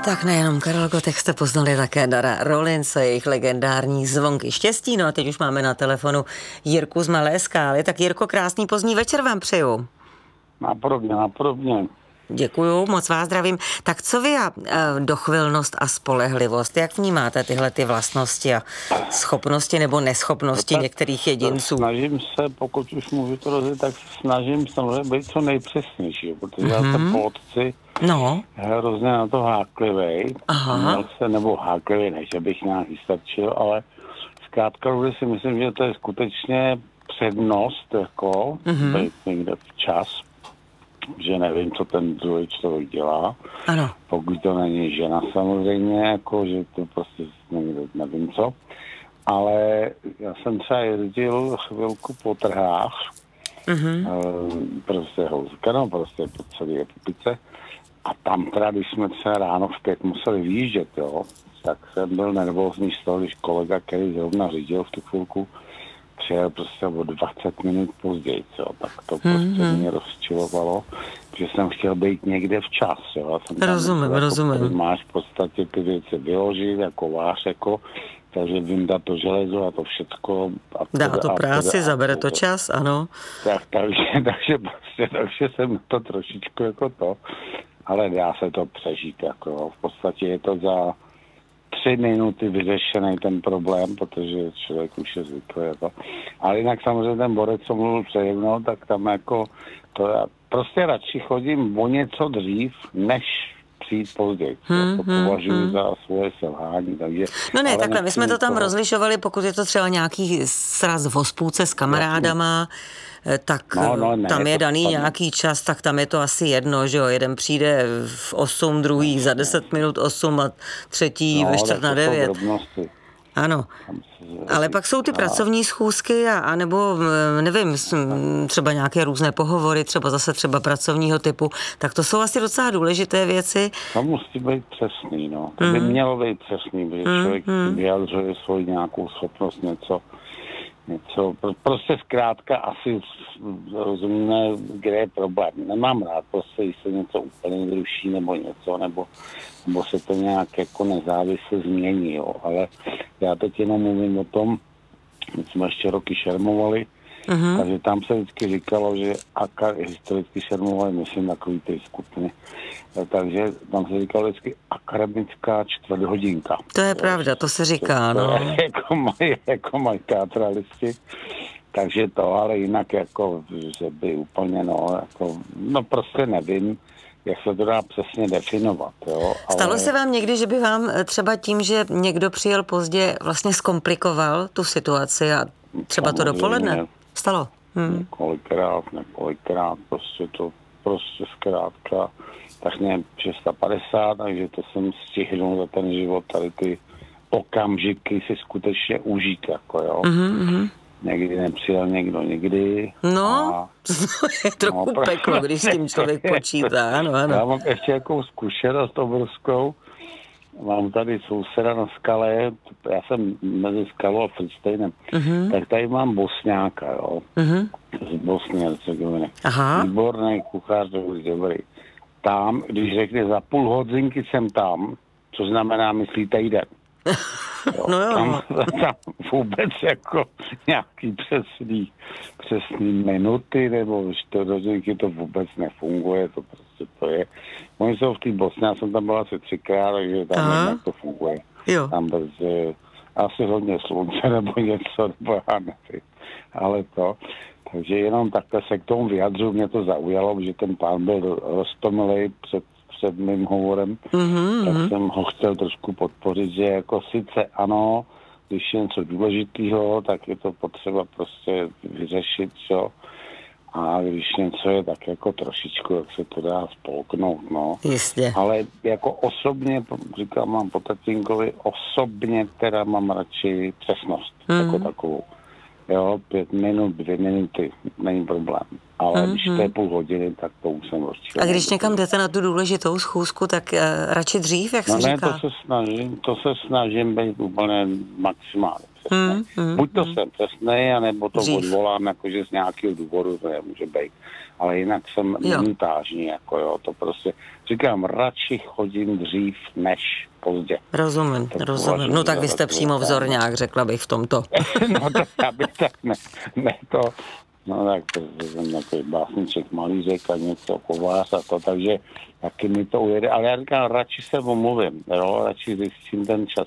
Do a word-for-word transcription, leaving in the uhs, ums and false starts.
Tak nejenom Karel Gotech, jste poznali také Dara Rollins a jejich legendární zvonky štěstí. No a teď už máme na telefonu Jirku z Malé Skály. Tak Jirko, krásný pozdní večer vám přeju. Napodobně, napodobně. Děkuju, moc vás zdravím. Tak co vy a dochvilnost a spolehlivost, jak vnímáte tyhle ty vlastnosti a schopnosti nebo neschopnosti no některých jedinců? Snažím se, pokud už můžu to rozdělit, tak se snažím samozřejmě být co nejpřesnější, protože mm-hmm. já jsem po otci no. hrozně na to háklivej. Aha. Se, nebo háklivej, ne, že bych nějak vystačil, ale zkrátka si myslím, že to je skutečně přednost, jako mm-hmm. být někde včas, že nevím, co ten druhý člověk dělá. Ano. Pokud to není žena samozřejmě, jako, že to prostě nevím co. Ale já jsem třeba jezdil chvilku po trhách, mm-hmm. prostě houzka, no prostě po celé republice. A tam teda, když jsme třeba ráno v pět museli výjíždět, jo, tak jsem byl nervózní z toho, když kolega, který zrovna řídil v tu chvilku, přijel prostě o dvacet minut později, jo, tak to prostě mm-hmm. mě rozčilovalo, že jsem chtěl být někde včas, jo. Jsem rozumím, tam, rozumím. Jako, máš v podstatě ty věci vyložit, jako váš, jako, takže vyndat to železo a to všecko. A dá to práci, zabere to čas, ano. Tak, takže, takže, prostě, takže jsem to trošičku jako to, ale dá se to přežít, jako, v podstatě je to za tři minuty vyřešený ten problém, protože člověk už je zvyklý. Jako. Ale jinak samozřejmě ten borec, co mluvil přede mnou, tak tam jako to já prostě radši chodím o něco dřív, než přijít později. Hmm, to považuji hmm, za svoje selhání. Takže, no ne, takhle, my jsme to tam toho rozlišovali, pokud je to třeba nějaký sraz v hospůdce s kamarádama, tak no, no, ne, tam je daný spadne. Nějaký čas, tak tam je to asi jedno, že jo, jeden přijde v osm, druhý za deset minut osm a třetí no, ve čtvrt na devět. Ano, ale pak jsou ty pracovní schůzky a, a nebo, nevím, třeba nějaké různé pohovory, třeba zase třeba pracovního typu, tak to jsou asi docela důležité věci. To musí být přesný, no. To by mm. mělo být přesný, protože mm, člověk mm. vyjadřuje svoji nějakou schopnost, něco, něco, prostě zkrátka asi rozumíme, kde je problém. Nemám rád, prostě, když se něco úplně zruší nebo něco, nebo, nebo se to nějak jako nezávisle změní, jo. Ale já teď jenom mluvím o tom, my jsme ještě roky šermovali, uh-huh. takže tam se vždycky říkalo, že aka, historicky šermovali, myslím, takový ty skupiny, takže tam se říkalo vždycky akademická čtvrthodinka. To je pravda, to se říká, to, no. To je, jako mají jako maj teatralisti, takže to, ale jinak jako, že by úplně, no, jako, no prostě nevím, jak se to dá přesně definovat. Jo? Ale... Stalo se vám někdy, že by vám třeba tím, že někdo přijel pozdě, vlastně zkomplikoval tu situaci a třeba to dopoledne? Stalo? Hmm. Několikrát, několikrát, prostě to, prostě zkrátka, tak mě šest set padesát, takže to jsem stihnul za ten život, tady ty okamžiky si skutečně užít, jako jo. Mm-hmm. Někdy nepřijel někdo, někdy. No, a... to je trochu no, peklo, když s tím člověk počítá, ano, ano. Já mám ještě jakou zkušenost obrovskou. Mám tady souseda na skale, já jsem mezi Skalou a Fritsteinem, uh-huh. tak tady mám Bosňáka, jo, uh-huh. z Bosny a Hercegoviny. Výborný kuchař, dobrý, dobrý. Tam, když řekne za půl hodinky jsem tam, co znamená, myslí týden. Jo, no jo. Tam, tam vůbec jako nějaký přesný, přesný minuty nebo čtvrthodinky to vůbec nefunguje, to prostě to je. Oni jsou v té Bosně, já jsem tam byl asi třikrát, takže tam nevím, to funguje. Jo. Tam bez, asi hodně slunce nebo něco, nebo já nevím, ale to. Takže jenom takhle se k tomu vyjadřu, mě to zaujalo, že ten pán byl roztomilej před před mým hovorem, mm-hmm. tak jsem ho chtěl trošku podpořit, že jako sice ano, když je něco důležitého, tak je to potřeba prostě vyřešit, jo. A když něco je tak jako trošičku, jak se to dá spolknout, no. Jistě. Ale jako osobně, říkám, mám po tatínkovi, osobně teda mám radši přesnost, mm-hmm. jako takovou. Jo, pět minut, dvě minuty, není problém. Ale mm-hmm. když to je půl hodiny, tak to už jsem rozčílený. A když někam jdete na tu důležitou schůzku, tak uh, radši dřív, jak no se ne, říká? to se snažím, to se snažím být úplně maximálně přesnej. Hmm, hmm, Buď to hmm. jsem přesnej, anebo to dřív. Odvolám, jakože z nějakého důvodu to nemůže být. Ale jinak jsem minutážní, jako jo, to prostě, říkám, radši chodím dřív než pozdě. Rozumím, to rozumím. No tak vy jste přímo vzorňák, řekla bych v tomto. No tak já bych tak ne, ne to, no tak to jsem takový básniček, malířek a něco, kovář a to, takže taky mi to ujede, ale já říkám, radši se omluvím, jo, radši zjistím ten čas